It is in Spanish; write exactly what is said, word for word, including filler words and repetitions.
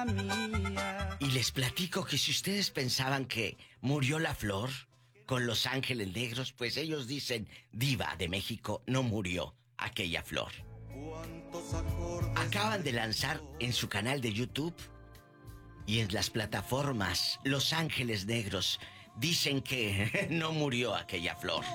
mía. Y les platico que si ustedes pensaban que murió la flor con Los Ángeles Negros, pues ellos dicen, Diva de México, no murió aquella flor. Acaban de lanzar en su canal de YouTube y en las plataformas Los Ángeles Negros, dicen que no murió aquella flor.